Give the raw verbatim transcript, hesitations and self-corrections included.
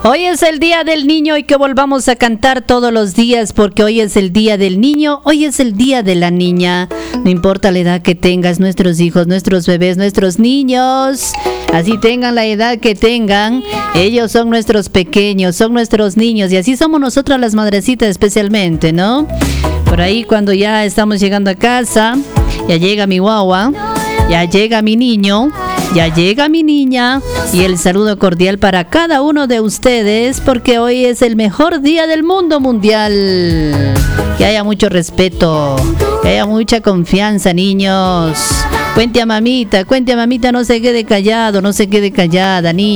Hoy es el día del niño y que volvamos a cantar todos los días porque hoy es el día del niño, hoy es el día de la niña. No importa la edad que tengas, nuestros hijos, nuestros bebés, nuestros niños, así tengan la edad que tengan, ellos son nuestros pequeños, son nuestros niños y así somos nosotras las madrecitas especialmente, ¿no? Por ahí cuando ya estamos llegando a casa, ya llega mi guagua, ya llega mi niño, ya llega mi niña y el saludo cordial para cada uno de ustedes porque hoy es el mejor día del mundo mundial. Que haya mucho respeto, que haya mucha confianza, niños. Cuente a mamita, cuente a mamita, no se quede callado, no se quede callada, niña.